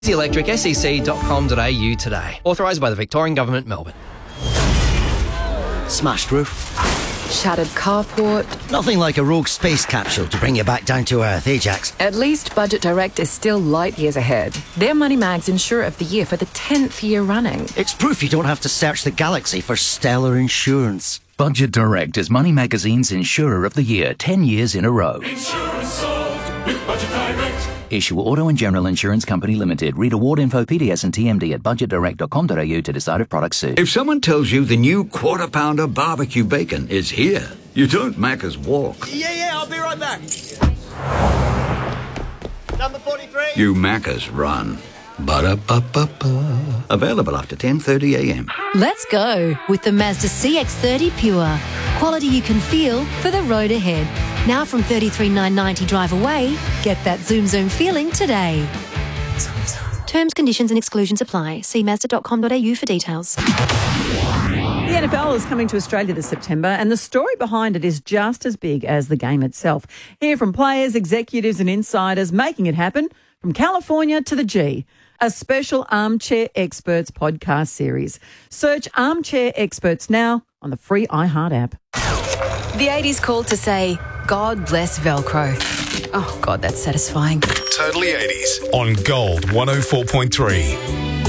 electricsec.com.au today. Authorised by the Victorian Government, Melbourne. Smashed roof. Shattered carport. Nothing like a rogue space capsule to bring you back down to earth, eh, Jax? At least Budget Direct is still light years ahead. They're Money Mag's Insurer of the Year for the 10th year running. It's proof you don't have to search the galaxy for stellar insurance. Budget Direct is Money Magazine's Insurer of the Year 10 years in a row. Insurance solved with Budget Direct. Issue Auto and General Insurance Company Limited. Read award info, PDS and TMD at budgetdirect.com.au to decide if products suit. If someone tells you the new Quarter Pounder barbecue bacon is here, you don't Macca's walk. Yeah, I'll be right back. Number 43. You Macca's run. Ba-da-ba-ba-ba. Available after 10:30 a.m. Let's go with the Mazda CX-30 Pure. Quality you can feel for the road ahead. Now from $33,990 drive away, get that zoom feeling today. Terms, conditions and exclusions apply. See Mazda.com.au for details. The NFL is coming to Australia this September, and the story behind it is just as big as the game itself. Hear from players, executives and insiders making it happen from California to the G. A special Armchair Experts podcast series. Search Armchair Experts now on the free iHeart app. The 80s called to say, God bless Velcro. Oh, God, that's satisfying. Totally 80s on Gold 104.3.